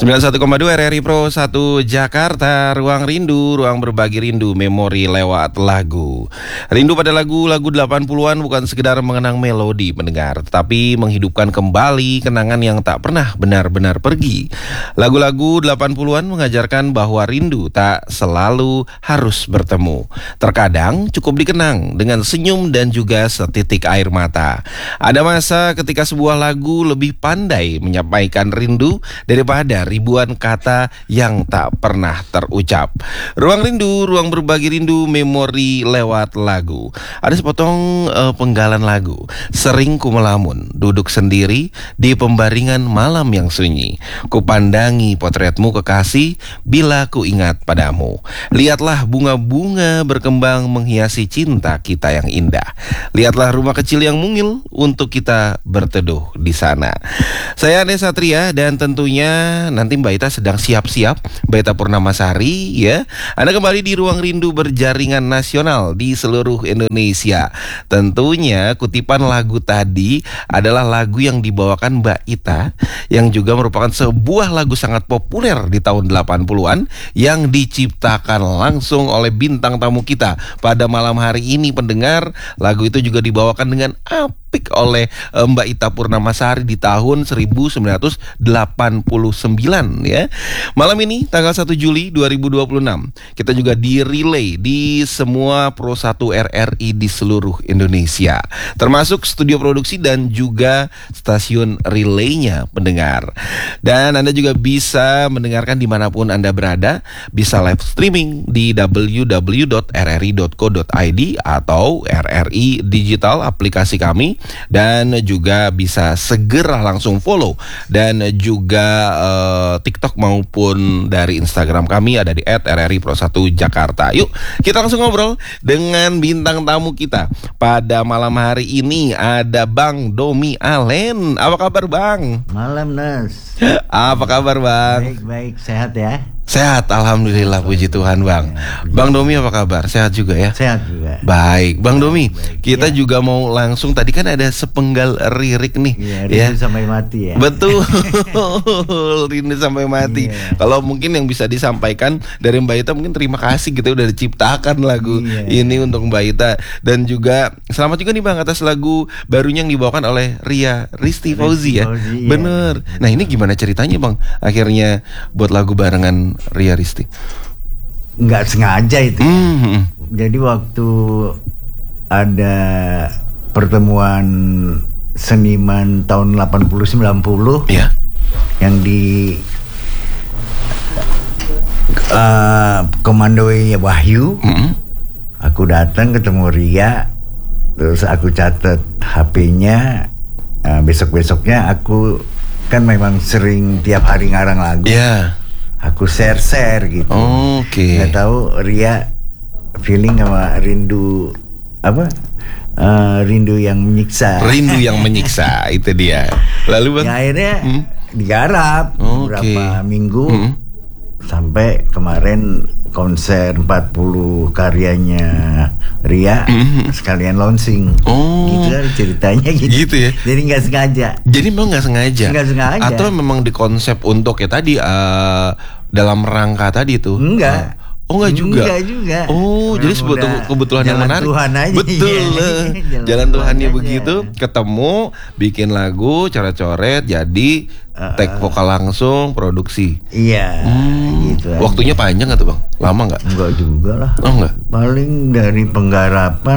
91,2 RRI Pro 1 Jakarta. Ruang rindu, ruang berbagi rindu, memori lewat lagu. Rindu pada lagu-lagu 80-an bukan sekedar mengenang melodi pendengar, tetapi menghidupkan kembali kenangan yang tak pernah benar-benar pergi. Lagu-lagu 80-an mengajarkan bahwa rindu tak selalu harus bertemu. Terkadang cukup dikenang dengan senyum dan juga setitik air mata. Ada masa ketika sebuah lagu lebih pandai menyampaikan rindu daripada ribuan kata yang tak pernah terucap. Ruang rindu, ruang berbagi rindu, memori lewat lagu. Ada sepotong penggalan lagu. Sering ku melamun, duduk sendiri di pembaringan malam yang sunyi. Kupandangi potretmu kekasih, bila ku ingat padamu. Lihatlah bunga-bunga berkembang menghiasi cinta kita yang indah. Lihatlah rumah kecil yang mungil untuk kita berteduh di sana. Saya Ane Satria dan tentunya nanti Mbak Ita sedang siap-siap, Mbak Ita Purnamasari ya. Anda kembali di Ruang Rindu berjaringan nasional di seluruh Indonesia. Tentunya kutipan lagu tadi adalah lagu yang dibawakan Mbak Ita, yang juga merupakan sebuah lagu sangat populer di tahun 80-an yang diciptakan langsung oleh bintang tamu kita pada malam hari ini pendengar. Lagu itu juga dibawakan dengan apik oleh Mbak Ita Purnamasari di tahun 1989 ya. Malam ini tanggal 1 Juli 2026 kita juga di-relay di semua Pro 1 RRI di seluruh Indonesia, termasuk studio produksi dan juga stasiun relaynya pendengar. Dan Anda juga bisa mendengarkan dimanapun Anda berada, bisa live streaming di www.rri.co.id atau RRI Digital aplikasi kami, dan juga bisa segera langsung follow dan juga TikTok maupun dari Instagram kami ada di @rripro1jakarta. Yuk kita langsung ngobrol dengan bintang tamu kita pada malam hari ini. Ada Bang Domi Alen. Apa kabar Bang? Malam Nas. Apa kabar Bang? Baik, sehat ya? Sehat, alhamdulillah, puji Tuhan Bang. Bang Domi apa kabar? Sehat juga ya? Sehat juga. Baik, Bang Domi, kita juga mau langsung, tadi kan ada sepenggal lirik nih. Iya, rindu sampai mati ya. Betul, rindu sampai mati. Kalau mungkin yang bisa disampaikan dari Mbak Ita, mungkin terima kasih gitu udah diciptakan lagu ini untuk Mbak Ita. Dan juga selamat juga nih Bang atas lagu barunya yang dibawakan oleh Ria Risti Fauzi ya. Bener. Nah ini gimana ceritanya Bang? Akhirnya buat lagu barengan Ria Risti. Nggak sengaja itu Jadi waktu ada pertemuan seniman tahun 80-90 yang di komandoi Wahyu, aku datang ketemu Ria, terus aku catat HP-nya. Besok-besoknya aku kan memang sering tiap hari ngarang lagu. Aku share gitu. Nggak tahu Ria feeling sama rindu apa? Rindu yang menyiksa. Rindu yang menyiksa itu dia. Lalu Bang? Ya, akhirnya digarap beberapa minggu sampai kemarin konser 40 karyanya Ria sekalian launching. Gitu kan ceritanya gitu ya. Jadi nggak sengaja. Jadi memang nggak sengaja. Atau memang dikonsep untuk ya tadi dalam rangka tadi tuh. Enggak. Enggak juga. Memang jadi sebuah kebetulan yang menarik. Tuhan aja. Betul. Jalan Tuhannya begitu, ketemu, bikin lagu, coret-coret, jadi take vokal langsung, produksi. Iya. Gitu. Waktunya panjang nggak tuh Bang? Lama nggak? Enggak juga lah. Oh enggak. Paling dari penggarapan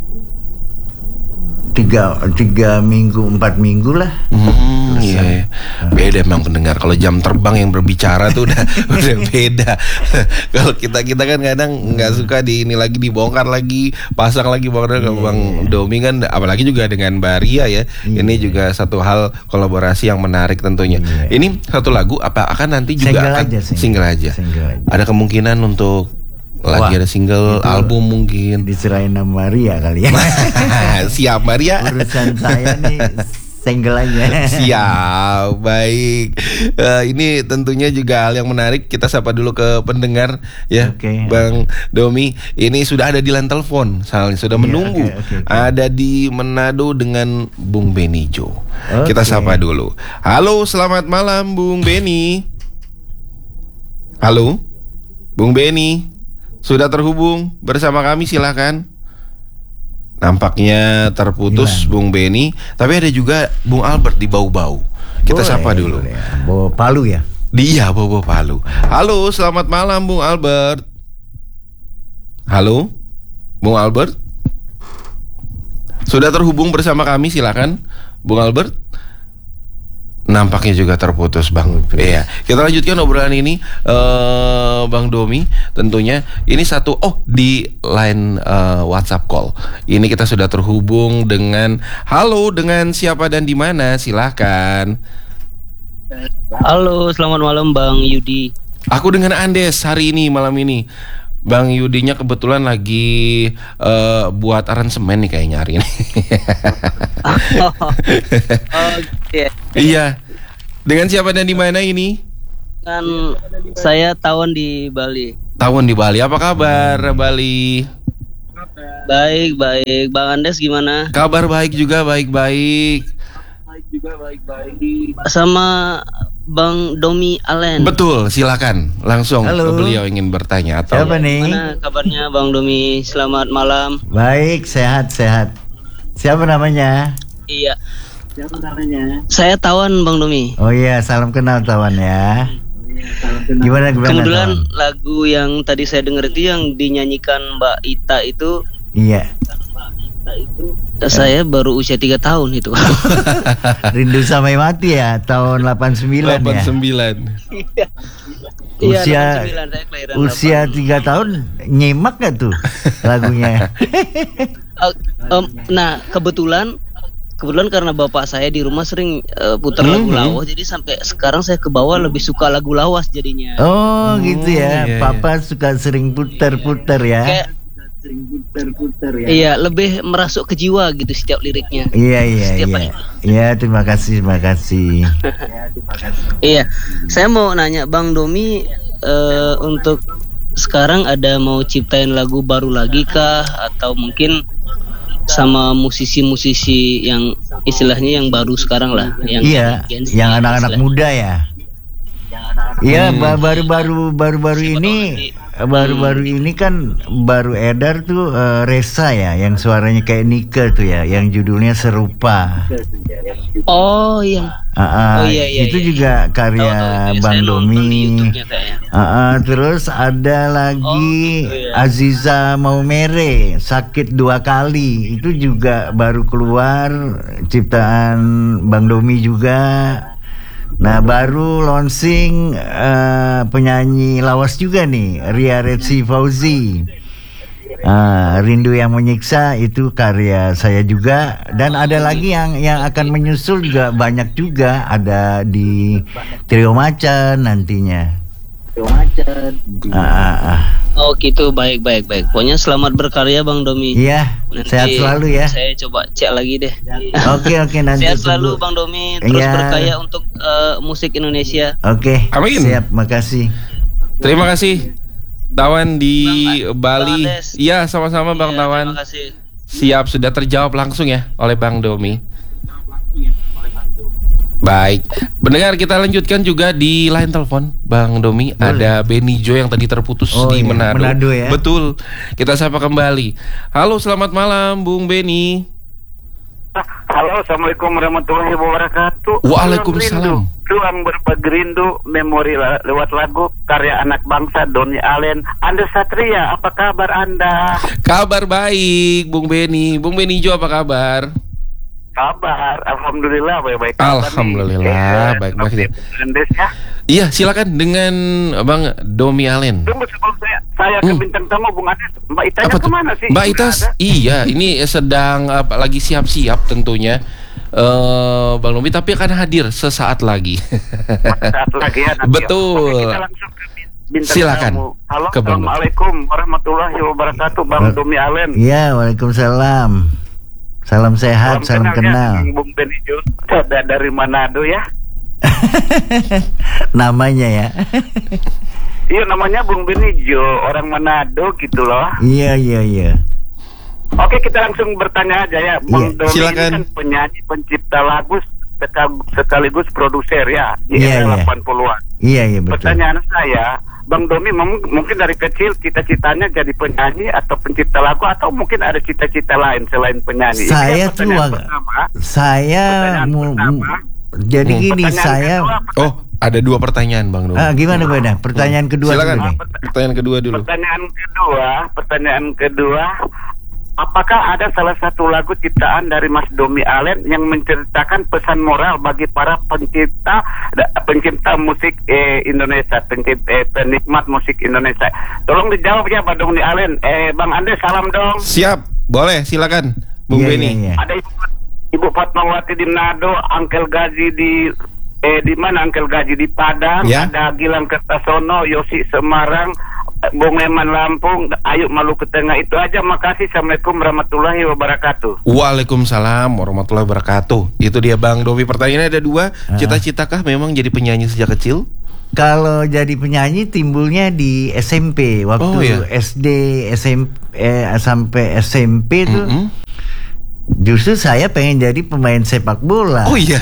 3 minggu 4 minggu lah. Iya. Beda memang pendengar. Kalau jam terbang yang berbicara tuh udah beda. Kalau kita kan kadang nggak suka di ini lagi dibongkar lagi, pasang lagi Kalau Bang Domi kan apalagi juga dengan Mbak Ria ya. Ini juga satu hal kolaborasi yang menarik tentunya. Ini satu lagu apa akan nanti juga single aja. Ada kemungkinan untuk lagi ada single, album mungkin. Diserahin sama Maria kali ya. Siap Maria. Urusan saya nih single aja. Siap, baik. Ini tentunya juga hal yang menarik. Kita sapa dulu ke pendengar ya, Bang Domi. Ini sudah ada di line telepon, sudah menunggu. Ada di Manado dengan Bung Beni Jo. Kita sapa dulu. Halo, selamat malam Bung Beni. Halo, Bung Beni, sudah terhubung bersama kami, silakan. Nampaknya terputus Bung Beni, tapi ada juga Bung Albert di Bau-Bau. Kita sapa dulu. Bawa Palu ya? Dia Bau Palu. Halo, selamat malam Bung Albert. Halo, Bung Albert. Sudah terhubung bersama kami, silakan, Bung Albert. Nampaknya juga terputus, Bang. Iya, kita lanjutkan obrolan ini, Bang Domi. Tentunya ini satu di line WhatsApp call. Ini kita sudah terhubung dengan halo, dengan siapa dan di mana? Silahkan. Halo, selamat malam Bang Yudi. Aku dengan Andes hari ini, malam ini. Bang Yudinya kebetulan lagi buat aransemen nih kayaknya hari ini. Oke. Iya. Dengan siapa dan di mana ini? Kan saya Tawon di Bali. Tawon di Bali. Apa kabar Bali? Baik. Bang Andes gimana? Kabar baik juga, baik-baik. Sama Bang Domi Allen. Betul, silakan. Langsung Halo. beliau ingin bertanya atau Siapa nih? Gimana kabarnya Bang Domi? Selamat malam. Baik, sehat. Siapa namanya? Iya. Saya Tawon Bang Domi. Oh iya, salam kenal Tawan ya. Gimana Kebetulan Tawan? lagu yang tadi saya dengar itu yang dinyanyikan Mbak Ita itu, Iya. saya baru usia 3 tahun itu. Rindu sampai mati ya, tahun 89 ya. 89. Iya, Usia 89, saya kelahiran usia 3 tahun nyimak gak tuh lagunya? Nah, kebetulan karena bapak saya di rumah sering putar lagu lawas, jadi sampai sekarang saya ke bawah lebih suka lagu lawas jadinya. Oh gitu ya, iya. Papa suka sering putar-putar ya. Kayak iya, lebih merasuk ke jiwa gitu setiap liriknya. Iya. Setiap hari. Iya, terima kasih. Iya, saya mau nanya Bang Domi, untuk sekarang ada mau ciptain lagu baru lagi kah, atau mungkin sama musisi-musisi yang istilahnya yang baru sekarang lah, yang Iya, Gen Z yang anak-anak istilahnya. muda ya. Iya, baru-baru ini kan baru edar tuh Resa ya, yang suaranya kayak Nike tuh ya, yang judulnya Serupa. Oh iya. Iya, Itu iya. juga karya Tahu, Bang saya nonton di Domi. YouTube-nya kayaknya. Terus ada lagi gitu ya. Aziza Maumere, Sakit 2 Kali. Itu juga baru keluar, ciptaan Bang Domi juga. Nah, baru launching penyanyi lawas juga nih, Ria Retsi Fauzi. Rindu yang Menyiksa itu karya saya juga, dan ada lagi yang akan menyusul juga banyak juga, ada di Trio Macan nantinya. Oh gitu, baik. Pokoknya selamat berkarya Bang Domi. Iya, Nanti sehat selalu ya. Saya coba cek lagi deh. Oke, nanti Sehat selalu tunggu. Bang Domi, terus Iya. berkarya untuk musik Indonesia. Oke, Amin. siap, makasih. Terima kasih Tawan di Bang Bali. Andes. Iya, sama-sama Bang Iya, Tawan. terima kasih. Siap, sudah terjawab langsung ya oleh Bang Domi. Baik, pendengar, kita lanjutkan juga di line telepon Bang Domi. Ada Beni Jo yang tadi terputus Oh di iya, Manado. Manado ya. Betul, kita sapa kembali. Halo, selamat malam Bung Beni. Halo, assalamualaikum warahmatullahi wabarakatuh. Waalaikumsalam. Ruang berbagi rindu, memori lewat lagu karya anak bangsa Doni Allen. Anda Satria, apa kabar Anda? Kabar baik Bung Beni. Bung Beni Jo, apa kabar? Kabar, alhamdulillah baik-baik. Alhamdulillah, baik-baik. Andes ya. Iya, silakan dengan Bang Domi Allen. Tunggu sebelum saya ke bintang tamu Bung Andes. Mbak Itanya Apa tuh? kemana sih? Mbak Sudah Itas, ada? iya, ini sedang lagi siap-siap tentunya, Bang Domi, tapi akan hadir sesaat lagi. Saat lagi ya nanti. Betul. Oke, kita langsung ke bintang Silakan. tamu. Halo, Ke Bang Domi. assalamualaikum warahmatullahi wabarakatuh, Bang Domi Allen. Iya, waalaikumsalam. Salam sehat, salam kenal. Ya, Bung Beni Jo, dari Manado ya. Namanya ya. Iya, namanya Bung Beni Jo, orang Manado gitu loh. Iya. Oke, kita langsung bertanya aja ya. Bang Domi silakan. ini kan penyanyi, pencipta lagu, sekaligus produser ya di Iya, era iya. 80-an. Iya betul. Pertanyaan saya, Bang Domi mungkin dari kecil cita-citanya jadi penyanyi atau pencipta lagu atau mungkin ada cita-cita lain selain penyanyi? Saya tuh jadi gini, saya ada 2 pertanyaan Bang Domi. Gimana Bang? Pertanyaan kedua silakan. dulu nih. Pertanyaan kedua dulu. Pertanyaan kedua, apakah ada salah satu lagu ciptaan dari Mas Domi Allen yang menceritakan pesan moral bagi para pencipta musik Indonesia, penikmat musik Indonesia? Tolong dijawab ya Bang Domi Allen. Bang Ande, salam dong. Siap, boleh, silakan Bung Beni. Ada Ibu Fatmawati di Manado, Angkel Gaji di mana Angkel Gaji di Padang, ada Gilang Kertasono, Yosi Semarang, Bung Eman Lampung, Ayu Maluku Tengah. Itu aja, makasih. Assalamualaikum warahmatullahi wabarakatuh. Waalaikumsalam warahmatullahi wabarakatuh. Itu dia Bang Domi. Pertanyaannya ada 2. Cita-citakah memang jadi penyanyi sejak kecil? Kalau jadi penyanyi timbulnya di SMP. Waktu SD, SMP sampai SMP tuh justru saya pengen jadi pemain sepak bola. Oh iya.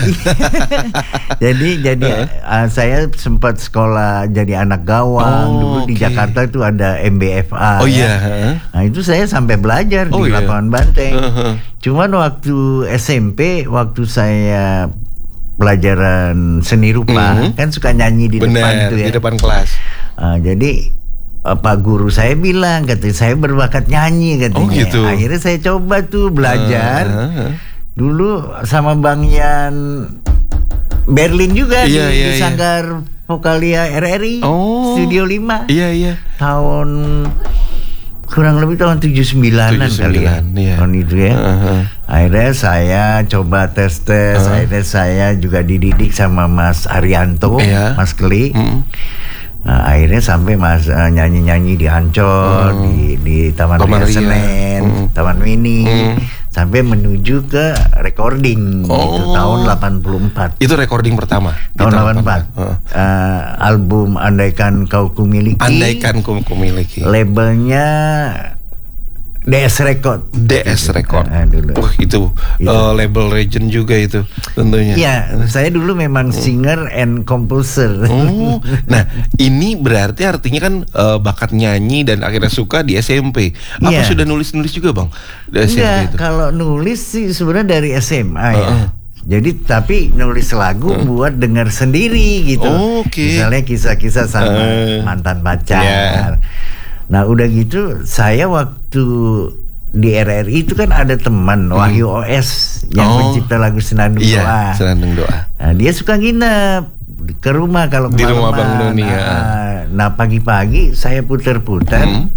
jadi saya sempat sekolah jadi anak gawang. Dulu di Jakarta itu ada MBFA. Oh iya. Nah itu saya sampai belajar di lapangan banteng. Cuman waktu SMP, waktu saya pelajaran seni rupa, kan suka nyanyi di depan itu ya. Di depan kelas. Jadi Pak guru saya bilang, katanya saya berbakat nyanyi katanya. Oh gitu. Akhirnya saya coba tuh belajar. Dulu sama Bang Yan Berlin juga di Sanggar Vokalia RRI, Studio 5. Iya. Tahun kurang lebih tahun 79-an kali ya. Tahun itu ya. Akhirnya saya coba tes. Akhirnya saya juga dididik sama Mas Arianto, Mas Keli. Nah, akhirnya sampai nyanyi-nyanyi di Ancol, di Taman Ria Senen, Taman Mini, sampai menuju ke recording itu tahun 84. Itu recording pertama tahun 84. Album Andaikan Kau Kumiliki. Andaikan Kau Kumiliki. Labelnya DS Record. DS Record. Dulu. Itu label legend juga itu tentunya. Iya, saya dulu memang singer and composer. Nah, ini berarti artinya kan bakat nyanyi dan akhirnya suka di SMP. Apa sudah nulis-nulis juga, Bang? Di SMP itu? Kalau nulis sih sebenarnya dari SMA ya. Jadi tapi nulis lagu buat dengar sendiri gitu. Misalnya kisah-kisah sama mantan pacar. Nah udah gitu saya waktu di RRI itu kan ada teman Wahyu OS yang pencipta lagu Senandung Doa. Senandung Doa. Nah dia suka nginep ke rumah kalau di rumah Bang Doni. Nah pagi-pagi saya putar-putar.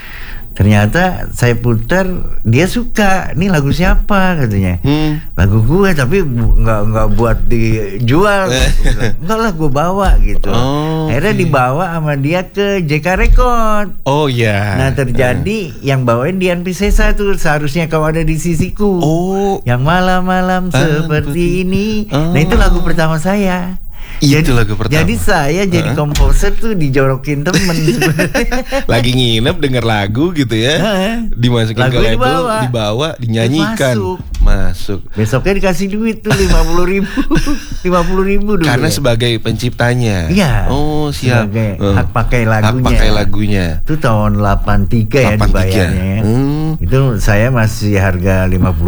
Ternyata saya putar, dia suka. Nih lagu siapa katanya? Lagu gue, tapi nggak buat dijual. Enggak lah, gue bawa gitu. Akhirnya dibawa sama dia ke JK Record. Oh iya. Nah terjadi yang bawain Dian Piscesa tuh, Seharusnya Kau Ada di Sisiku. Yang malam-malam seperti ini. Nah itu lagu pertama saya. Itu lagu pertama. Jadi saya jadi komposer tuh dijorokin temen. Lagi nginep denger lagu gitu ya. Dimasukin lagu ke label, dibawa, dinyanyikan. Masuk. Besoknya dikasih duit tuh 50.000 50.000 dulu. Karena sebagai penciptanya. Iya. Oh siap. Hak pakai lagunya. Hak pakai lagunya. Itu tahun 83 ya dibayarnya. Itu saya masih harga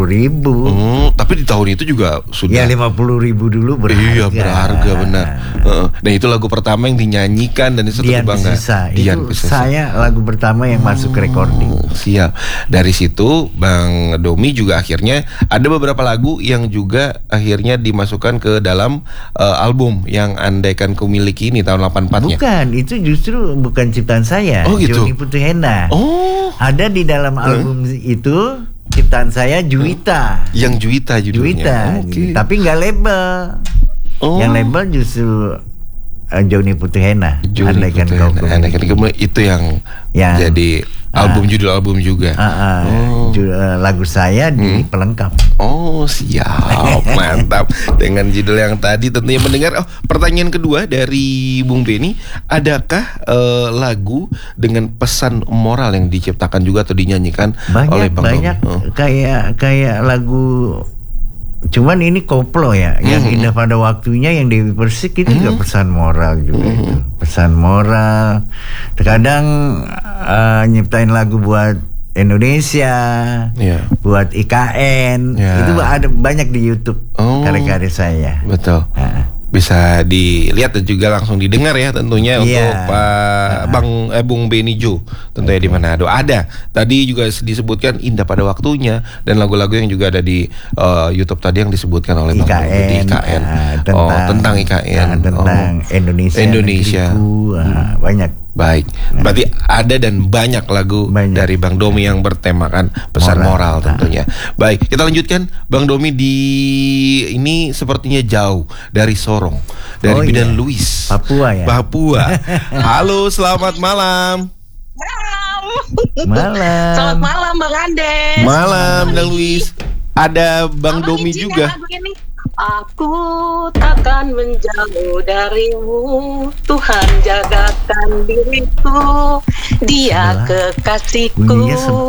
50.000. Tapi di tahun itu juga sudah. Ya 50.000 dulu berharga. Iya berharga benar. Dan itu lagu pertama yang dinyanyikan dan itu kebanggaan. Itu saya lagu pertama yang masuk recording. Siap. Dari situ Bang Domi juga akhirnya ada beberapa lagu yang juga akhirnya dimasukkan ke dalam album yang Andaikan Ku Miliki ini tahun 84-nya. Bukan, itu justru bukan ciptaan saya. Gitu. Joni Putuhena. Ada di dalam album itu ciptaan saya Juwita. Yang Juwita judulnya. Tapi nggak label. Yang label justru Joni Putuhena. Andaikan Kau Kumiliki. Itu yang jadi album, judul album juga. Lagu saya di pelengkap. Siap. Mantap. Dengan judul yang tadi tentunya mendengar. Pertanyaan kedua dari Bung Beni, adakah lagu dengan pesan moral yang diciptakan juga atau dinyanyikan oleh Bang Domi? Banyak. Kayak lagu Cuman ini koplo ya, yang indah pada waktunya, yang Dewi Persik itu juga pesan moral juga itu. Pesan moral. Terkadang nyiptain lagu buat Indonesia, buat IKN, itu ada banyak di YouTube karya-karya saya. Betul. Bisa dilihat dan juga langsung didengar ya tentunya untuk Bung Benny Jo tentunya di Manado. Ada tadi juga disebutkan indah pada waktunya dan lagu-lagu yang juga ada di YouTube tadi yang disebutkan oleh Bang Domi di IKN. Tentang IKN, tentang Indonesia. Banyak. Baik, berarti ada dan banyak lagu dari Bang Domi yang bertemakan pesan moral tentunya. Baik, kita lanjutkan Bang Domi di ini sepertinya jauh dari Sorong, dari Bidan Luis, Papua ya. Papua. Halo, selamat malam. Malam. Selamat malam Bang Andes. Malam Bidan Luis. Ada Bang Domi juga. Aku takkan menjauh darimu, Tuhan jagakan diriku, Dia kekasihku.